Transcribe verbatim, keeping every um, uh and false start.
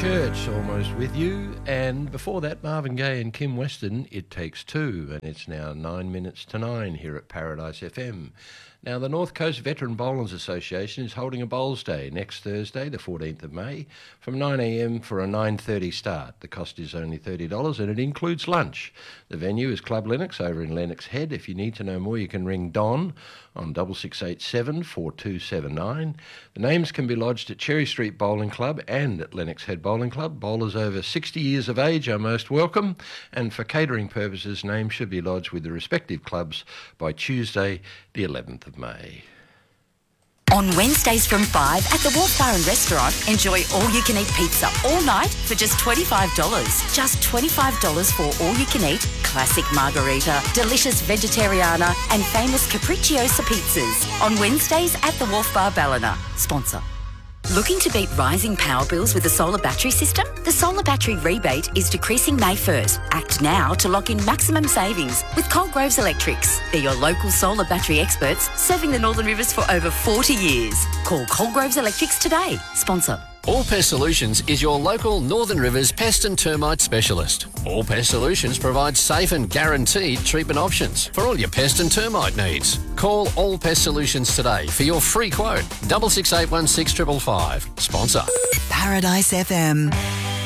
Church, Almost With You, and before that Marvin Gaye and Kim Weston, It Takes Two, and it's now nine minutes to nine here at Paradise F M. Now, the North Coast Veteran Bowlers Association is holding a Bowls Day next Thursday, the fourteenth of May, from nine a m for a nine thirty start. The cost is only thirty dollars and it includes lunch. The venue is Club Lennox over in Lennox Head. If you need to know more, you can ring Don on six six eight seven, four two seven nine. The names can be lodged at Cherry Street Bowling Club and at Lennox Head Bowling Club. Bowlers over sixty years of age are most welcome, and for catering purposes, names should be lodged with the respective clubs by Tuesday, the eleventh of May. On Wednesdays from five at the Wharf Bar and Restaurant, enjoy all-you-can-eat pizza all night for just twenty-five dollars. Just twenty-five dollars for all-you-can-eat, classic margarita, delicious vegetariana and famous capricciosa pizzas. On Wednesdays at the Wharf Bar Ballina. Sponsor. Looking to beat rising power bills with a solar battery system? The solar battery rebate is decreasing May first. Act now to lock in maximum savings with Coalgroves Electrics. They're your local solar battery experts serving the Northern Rivers for over forty years. Call Coalgroves Electrics today. Sponsor. All Pest Solutions is your local Northern Rivers pest and termite specialist. All Pest Solutions provides safe and guaranteed treatment options for all your pest and termite needs. Call All Pest Solutions today for your free quote. six six eight one six five five five. Sponsor. Paradise F M.